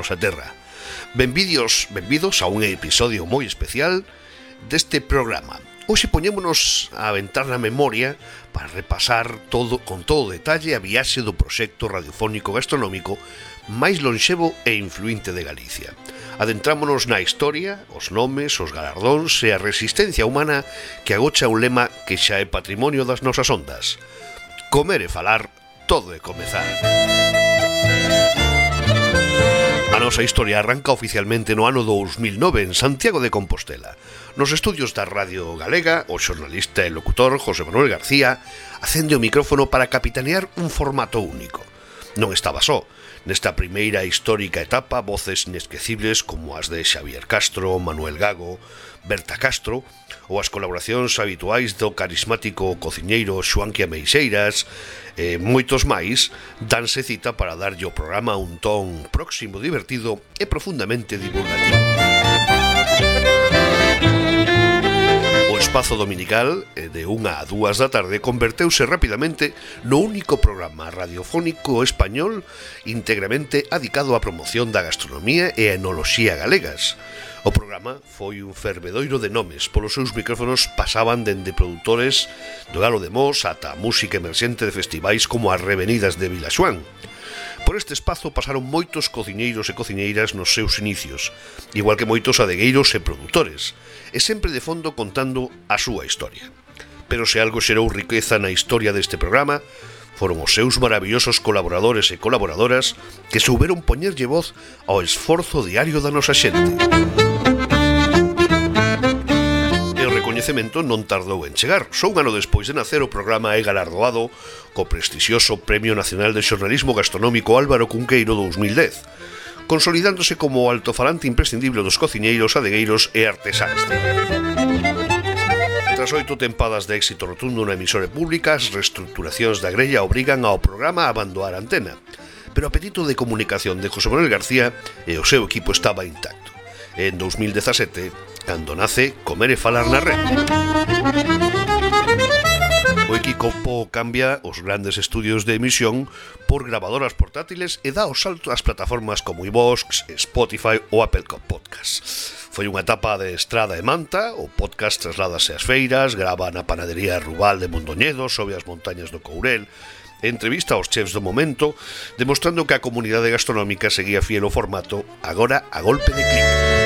nosa terra. Benvidos a un episodio moi especial deste programa. Hoxe poñémonos a aventar na memoria para repasar con todo detalle a viaxe do proxecto radiofónico gastronómico máis lonxevo e influinte de Galicia. Adentrámonos na historia, os nomes, os galardóns e a resistencia humana que agocha un lema que xa é patrimonio das nosas ondas. Comer e falar, todo é comezar. A nosa historia arranca oficialmente no ano 2009 en Santiago de Compostela. Nos estudios da Radio Galega, o xornalista e locutor José Manuel García acende o micrófono para capitanear un formato único. Non estaba só. Nesta primeira histórica etapa, voces inesquecibles como as de Xavier Castro, Manuel Gago, Berta Castro, ou as colaboracións habituais do carismático cociñeiro Xoanquia Meixeiras, e moitos máis, danse cita para darlle ao programa un ton próximo, divertido e profundamente divulgativo. O espazo dominical, de 1 a 2 da tarde, converteuse rapidamente no único programa radiofónico español íntegramente dedicado á promoción da gastronomía e a enoloxía galegas. O programa foi un fervedoiro de nomes. Polos seus micrófonos pasaban dende produtores do Galo de Mos ata a música emerxente de festivais como as Revenidas de Vilaxoán. Por este espazo pasaron moitos cociñeiros e cociñeiras nos seus inicios, igual que moitos adegueiros e produtores, e sempre de fondo contando a súa historia. Pero se algo xerou riqueza na historia deste programa, foron os seus maravillosos colaboradores e colaboradoras que souberon poñerlle voz ao esforzo diario da nosa xente. E o recoñecemento non tardou en chegar. Só un ano despois de nacer, o programa é galardoado co prestixioso Premio Nacional de Xornalismo Gastronómico Álvaro Cunqueiro 2010, consolidándose como o altofalante imprescindible dos cociñeiros, adegueiros e artesáns. Tras 8 tempadas de éxito rotundo na emisora pública, as reestructuracións da grella obrigan ao programa a abandonar a antena, pero o apetito de comunicación de José Manuel García e o seu equipo estaba intacto. En 2017, cando nace Comer e falar na rede. O equipo cambia os grandes estudios de emisión por gravadoras portátiles e dá o salto ás plataformas como iVoox, Spotify ou Apple Podcasts. Foi unha etapa de estrada e manta, o podcast trasládase ás feiras, grava na panadería Rubal de Mondoñedo, sobe as montañas do Courel, entrevista aos chefs do momento, demostrando que a comunidade gastronómica seguía fiel ao formato, agora a golpe de clic.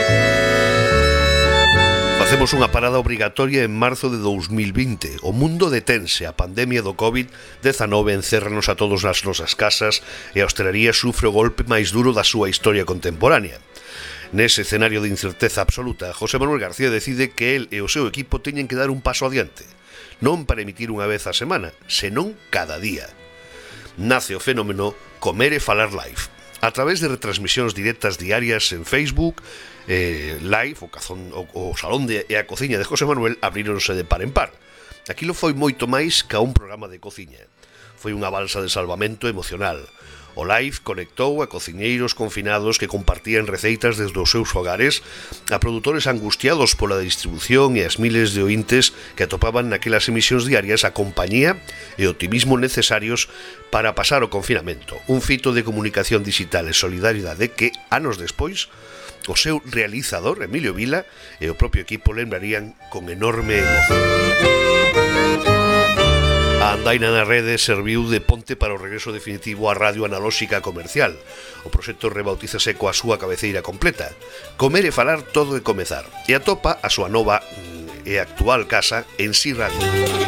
Facemos unha parada obrigatoria en marzo de 2020. O mundo detense, a pandemia do COVID-19 encérranos a todos nas nosas casas e a hostelería sufre o golpe máis duro da súa historia contemporánea. Nese escenario de incerteza absoluta, José Manuel García decide que el e o seu equipo teñen que dar un paso adiante, non para emitir unha vez a semana, senón cada día. Nace o fenómeno Comer e falar live, a través de retransmisións directas diarias en Facebook, live, o salón e a cociña de José Manuel abríronse de par en par. Aquilo foi moito máis que a un programa de cociña. Foi unha balsa de salvamento emocional. O live conectou a cociñeiros confinados que compartían receitas desde os seus fogares, a produtores angustiados pola distribución e as miles de ointes que atopaban naquelas emisións diarias a compañía e o optimismo necesarios para pasar o confinamento. Un fito de comunicación digital e solidaridade que, anos despois, o seu realizador, Emilio Vila, e o propio equipo lembrarían con enorme emoción. A andaina na rede serviu de ponte para o regreso definitivo á radio analóxica comercial. O proxecto rebautízase coa súa cabeceira completa. Comer e falar, todo e comezar. E atopa a súa nova e actual casa en Si Radio.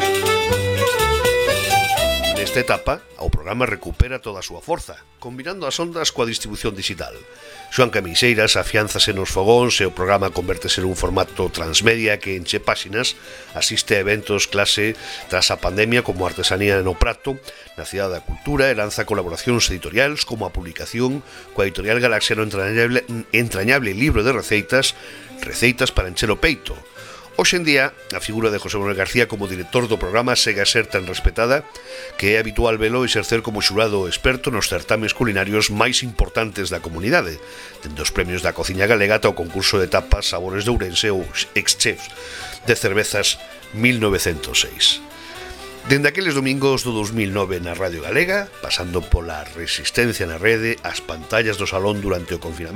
Nesta etapa, o programa recupera toda a súa forza, combinando as ondas coa distribución digital. Xoanquia Meixeiras afiánzase nos fogóns e o programa convértese nun formato transmedia que enche páxinas, asiste a eventos clase tras a pandemia como Artesanía no Prato, na Cidade da Cultura, e lanza colaboracións editoriais como a publicación coa editorial Galaxia no entrañable libro de receitas para encher o peito. Hoxe en día, a figura de José Manuel García como director do programa segue a ser tan respetada que é habitual velo exercer como xurado experto nos certames culinarios máis importantes da comunidade, dende os premios da cociña galega ata o concurso de tapas Sabores de Ourense ou ex-chefs de cervezas 1906. Dende aqueles domingos do 2009 na Radio Galega, pasando pola resistencia na rede, as pantallas do salón durante o confinamento,